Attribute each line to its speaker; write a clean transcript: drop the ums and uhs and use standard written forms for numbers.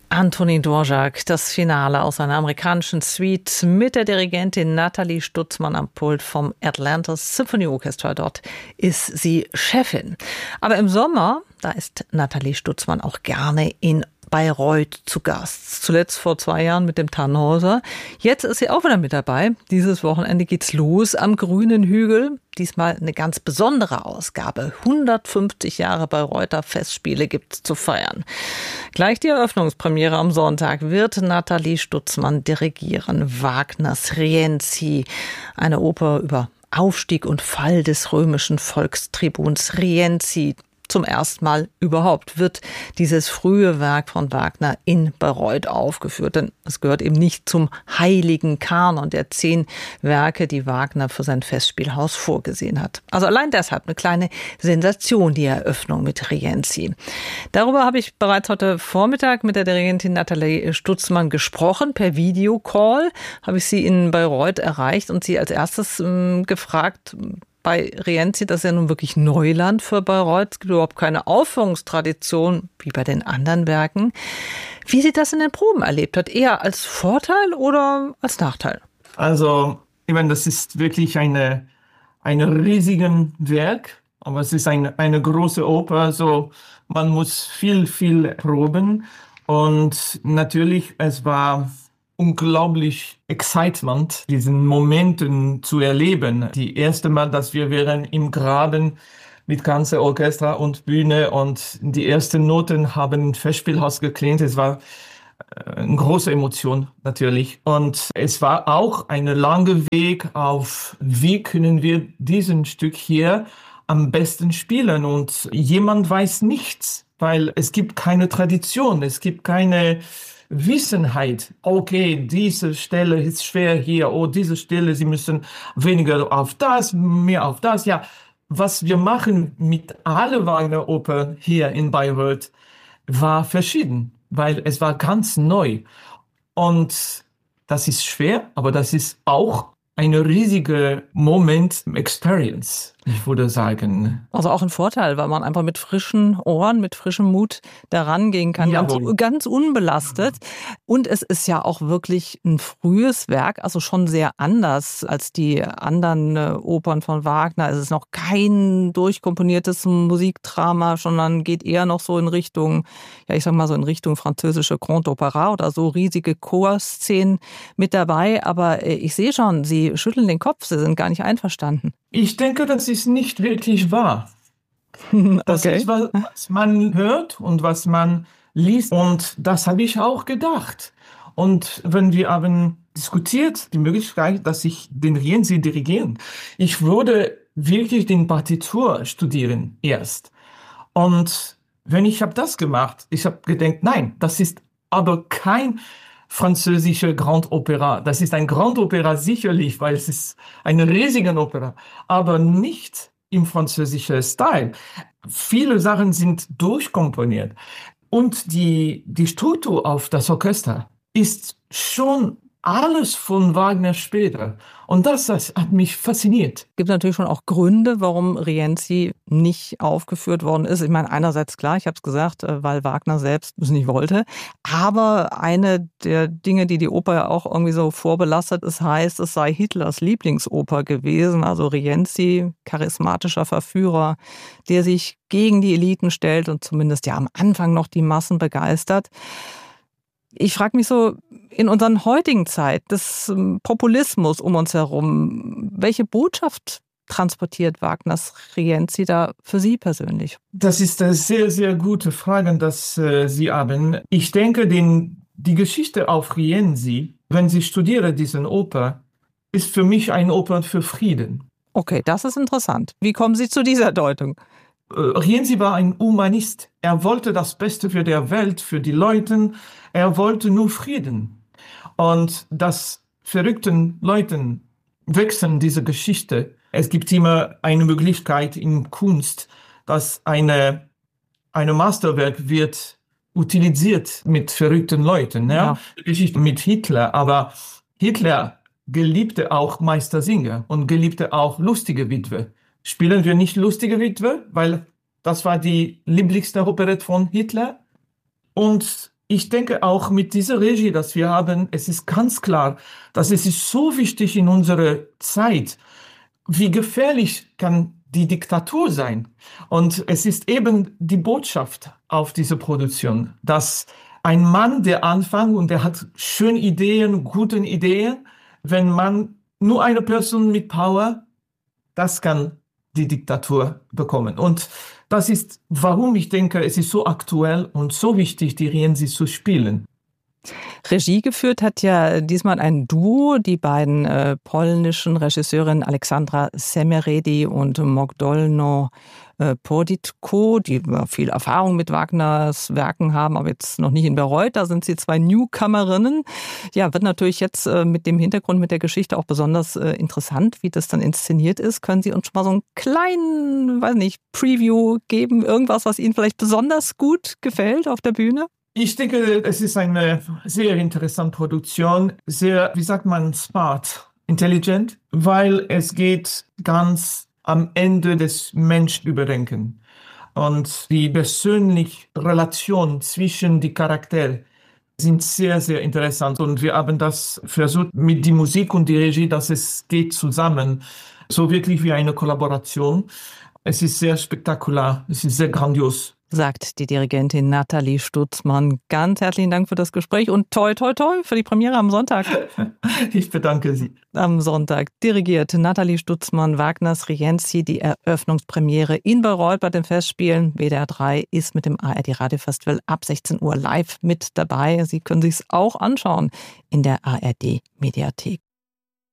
Speaker 1: Antonín Dvořák, das Finale aus einer amerikanischen Suite mit der Dirigentin Nathalie Stutzmann am Pult vom Atlanta Symphony Orchestra. Dort ist sie Chefin. Aber im Sommer, da ist Nathalie Stutzmann auch gerne in Bayreuth zu Gast. Zuletzt vor 2 Jahren mit dem Tannhäuser. Jetzt ist sie auch wieder mit dabei. Dieses Wochenende geht's los am Grünen Hügel. Diesmal eine ganz besondere Ausgabe. 150 Jahre Bayreuther Festspiele gibt's zu feiern. Gleich die Eröffnungspremiere am Sonntag wird Nathalie Stutzmann dirigieren. Wagners Rienzi, eine Oper über Aufstieg und Fall des römischen Volkstribuns Rienzi. Zum ersten Mal überhaupt wird dieses frühe Werk von Wagner in Bayreuth aufgeführt. Denn es gehört eben nicht zum heiligen Kanon der 10 Werke, die Wagner für sein Festspielhaus vorgesehen hat. Also allein deshalb eine kleine Sensation, die Eröffnung mit Rienzi. Darüber habe ich bereits heute Vormittag mit der Dirigentin Nathalie Stutzmann gesprochen. Per Videocall habe ich sie in Bayreuth erreicht und sie als erstes gefragt, bei Rienzi, das ist ja nun wirklich Neuland für Bayreuth. Es gibt überhaupt keine Aufführungstradition wie bei den anderen Werken. Wie sie das in den Proben erlebt hat, eher als Vorteil oder als Nachteil?
Speaker 2: Also, ich meine, das ist wirklich eine riesigen Werk, aber es ist eine große Oper, also man muss viel proben und natürlich, es war unglaublich Excitement, diesen Momenten zu erleben. Die erste Mal, dass wir wären im Graben mit ganzer Orchester und Bühne und die ersten Noten haben im Festspielhaus geklingt. Es war eine große Emotion natürlich. Und es war auch ein langer Weg auf, wie können wir diesen Stück hier am besten spielen. Und jemand weiß nichts, weil es gibt keine Tradition, es gibt keine Wissenheit, okay, diese Stelle ist schwer hier, oh, diese Stelle, Sie müssen weniger auf das, mehr auf das. Ja, was wir machen mit alle Wagner-Opern hier in Bayreuth war verschieden, weil es war ganz neu. Und das ist schwer, aber das ist auch eine riesige Moment-Experience, ich würde sagen.
Speaker 1: Also auch ein Vorteil, weil man einfach mit frischen Ohren, mit frischem Mut daran gehen kann, ganz unbelastet. Und es ist ja auch wirklich ein frühes Werk, also schon sehr anders als die anderen Opern von Wagner. Es ist noch kein durchkomponiertes Musikdrama, sondern geht eher noch so in Richtung, ja, ich sag mal so in Richtung französische Grand Opera oder so riesige Chorszenen mit dabei. Aber ich sehe schon, Sie schütteln den Kopf, Sie sind gar nicht einverstanden.
Speaker 2: Ich denke, das ist nicht wirklich wahr. Das ist, was man hört und was man liest. Und das habe ich auch gedacht. Und wenn wir haben diskutiert, die Möglichkeit, dass ich den Rienzi dirigieren, ich würde wirklich den Partitur studieren erst. Und wenn ich habe das gemacht, ich habe gedacht, nein, das ist aber kein französische Grand Opera. Das ist ein Grand Opera sicherlich, weil es ist eine riesige Opera, aber nicht im französischen Stil. Viele Sachen sind durchkomponiert und die Struktur auf das Orchester ist schon alles von Wagner später. Und das hat mich fasziniert.
Speaker 1: Es gibt natürlich schon auch Gründe, warum Rienzi nicht aufgeführt worden ist. Ich meine, einerseits klar, ich habe es gesagt, weil Wagner selbst es nicht wollte. Aber eine der Dinge, die Oper ja auch irgendwie so vorbelastet ist, heißt, es sei Hitlers Lieblingsoper gewesen. Also Rienzi, charismatischer Verführer, der sich gegen die Eliten stellt und zumindest ja am Anfang noch die Massen begeistert. Ich frage mich so, in unserer heutigen Zeit des Populismus um uns herum, welche Botschaft transportiert Wagners Rienzi da für Sie persönlich?
Speaker 2: Das ist eine sehr, sehr gute Frage, dass Sie haben. Ich denke, die Geschichte auf Rienzi, wenn Sie studieren diesen Oper, ist für mich eine Oper für Frieden.
Speaker 1: Okay, das ist interessant. Wie kommen Sie zu dieser Deutung?
Speaker 2: Rienzi war ein Humanist. Er wollte das Beste für die Welt, für die Leute. Er wollte nur Frieden. Und das verrückten Leuten wechseln diese Geschichte. Es gibt immer eine Möglichkeit in Kunst, dass eine Meisterwerk wird utilisiert mit verrückten Leuten. Ja? Geschichte mit Hitler, aber Hitler geliebte auch Meistersinger und geliebte auch lustige Witwe. Spielen wir nicht lustige Witwe, weil das war die lieblichste Operette von Hitler. Und Ich denke auch mit dieser Regie, dass wir haben, es ist ganz klar, dass es ist so wichtig in unserer Zeit, wie gefährlich kann die Diktatur sein. Und es ist eben die Botschaft auf diese Produktion, dass ein Mann, der anfängt und der hat schöne Ideen, gute Ideen, wenn man nur eine Person mit Power, das kann die Diktatur bekommen. Und das ist, warum ich denke, es ist so aktuell und so wichtig, die Rienzi zu spielen.
Speaker 1: Regie geführt hat ja diesmal ein Duo, die beiden polnischen Regisseurinnen Aleksandra Semeredi und Magdolno Poditko, die viel Erfahrung mit Wagners Werken haben, aber jetzt noch nicht in Bayreuth. Da sind sie zwei Newcomerinnen. Ja, wird natürlich jetzt mit dem Hintergrund, mit der Geschichte auch besonders interessant, wie das dann inszeniert ist. Können Sie uns schon mal so einen kleinen, weiß nicht, Preview geben? Irgendwas, was Ihnen vielleicht besonders gut gefällt auf der Bühne?
Speaker 2: Ich denke, es ist eine sehr interessante Produktion, sehr, wie sagt man, smart, intelligent, weil es geht ganz am Ende des Menschenüberdenken. Und die persönliche Relation zwischen die Charaktere sind sehr, sehr interessant. Und wir haben das versucht mit die Musik und die Regie, dass es geht zusammen, so wirklich wie eine Kollaboration. Es ist sehr spektakulär, es ist sehr grandios.
Speaker 1: Sagt die Dirigentin Nathalie Stutzmann. Ganz herzlichen Dank für das Gespräch und toi, toi, toi für die Premiere am Sonntag.
Speaker 2: Ich bedanke Sie.
Speaker 1: Am Sonntag dirigiert Nathalie Stutzmann Wagners Rienzi die Eröffnungspremiere in Bayreuth bei den Festspielen. WDR 3 ist mit dem ARD Radiofestival ab 16 Uhr live mit dabei. Sie können sich es auch anschauen in der ARD Mediathek.